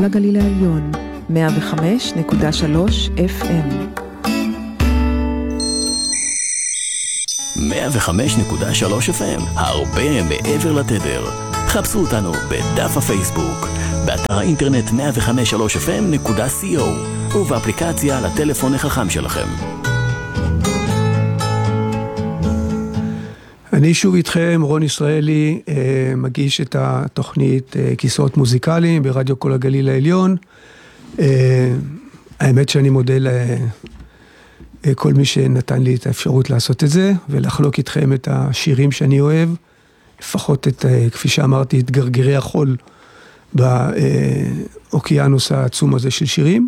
לגליל העליון, 105.3 FM. 105.3 FM, הרבה מעבר לתדר. חפשו אותנו בדף הפייסבוק, באתר האינטרנט 105.3fm.co ובאפליקציה לטלפון החכם שלכם. אני שוב איתכם, רון ישראלי, מגיש את התוכנית כיסאות מוזיקליים ברדיו כל הגליל העליון. האמת שאני מודה לכל מי שנתן לי את האפשרות לעשות את זה, ולחלוק איתכם את השירים שאני אוהב, לפחות את, כפי שאמרתי, את גרגרי החול באוקיינוס העצום הזה של שירים.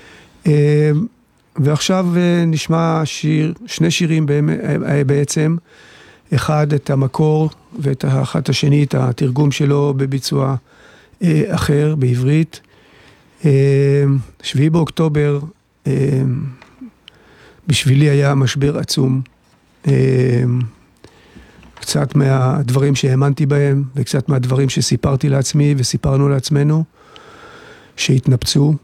ועכשיו נשמע שני שירים בעצם, אחד את המקור ואת האחת השני את התרגום שלו בביצוע אחר בעברית. 7 באוקטובר בשבילי היה משבר עצום, קצת מהדברים שהאמנתי בהם וקצת מהדברים שסיפרתי לעצמי וסיפרנו לעצמנו שהתנפצו,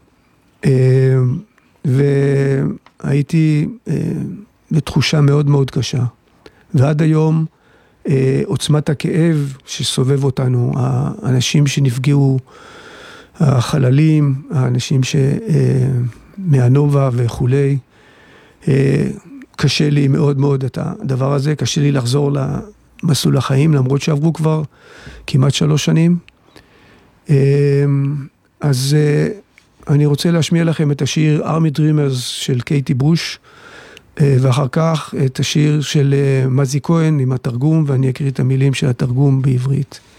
והייתי בתחושה מאוד מאוד קשה. ועד היום עוצמת הכאב שסובב אותנו, האנשים שנפגעו, החללים, האנשים מהנובה וכולי, קשה לי מאוד מאוד את הדבר הזה, קשה לי לחזור למסלול החיים, למרות שעברו כבר כמעט 3 שנים. אז אני רוצה להשמיע לכם את השיר Army Dreamers של קייטי בוש, ואחר כך את השיר של מזי כהן עם התרגום, ואני אקריא את המילים של התרגום בעברית.